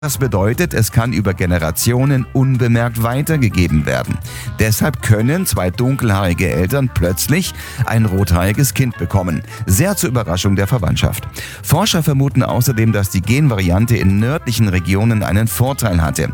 Das bedeutet, es kann über Generationen unbemerkt weitergegeben werden. Deshalb können zwei dunkelhaarige Eltern plötzlich ein rothaariges Kind bekommen. Sehr zur Überraschung der Verwandtschaft. Forscher vermuten außerdem, dass die Genvariante in nördlichen Regionen einen Vorteil hatte.